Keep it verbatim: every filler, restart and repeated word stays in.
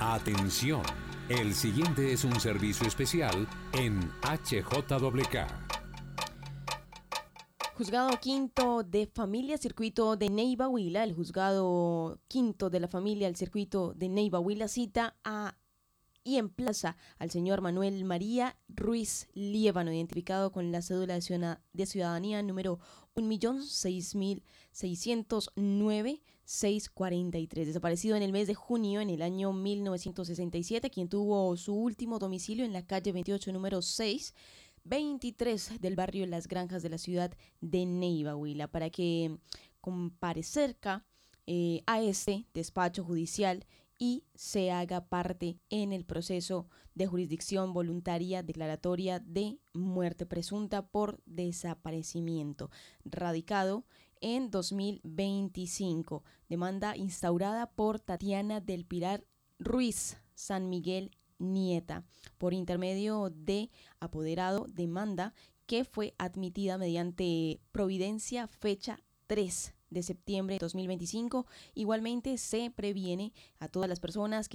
Atención, el siguiente es un servicio especial en H J W K. Juzgado Quinto de Familia, Circuito de Neiva Huila. El Juzgado Quinto de la Familia, el Circuito de Neiva Huila, cita a y emplaza al señor Manuel María Ruiz Liévano, identificado con la cédula de ciudadanía número un millón seis mil seiscientos nueve mil seiscientos cuarenta y tres, desaparecido en el mes de junio en el año mil novecientos sesenta y siete, quien tuvo su último domicilio en la calle veintiocho, número seis veintitrés del barrio Las Granjas de la ciudad de Neiva Huila, para que comparezca eh, a este despacho judicial y se haga parte en el proceso de jurisdicción voluntaria declaratoria de muerte presunta por desaparecimiento, radicado en dos mil veinticinco. Demanda instaurada por Tatiana del Pilar Ruiz San Miguel Nieta, por intermedio de apoderado, demanda que fue admitida mediante providencia fecha tres de septiembre de dos mil veinticinco. Igualmente se previene a todas las personas que